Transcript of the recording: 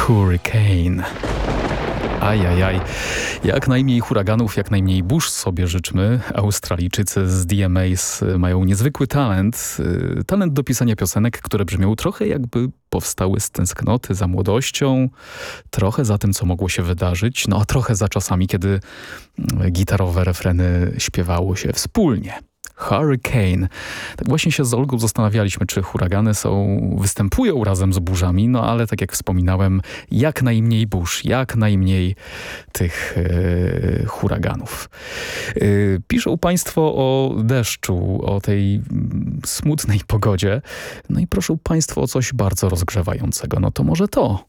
Hurricane. Ajajaj. Jak najmniej huraganów, jak najmniej burz sobie życzmy. Australijczycy z DMAs mają niezwykły talent. Talent do pisania piosenek, które brzmią trochę jakby powstały z tęsknoty za młodością, trochę za tym, co mogło się wydarzyć, no a trochę za czasami, kiedy gitarowe refreny śpiewało się wspólnie. Hurricane. Tak właśnie się z Olgą zastanawialiśmy, czy huragany występują razem z burzami, no ale tak jak wspominałem, jak najmniej burz, jak najmniej tych huraganów. Piszą Państwo o deszczu, o tej smutnej pogodzie, no i proszą Państwo o coś bardzo rozgrzewającego. No to może to.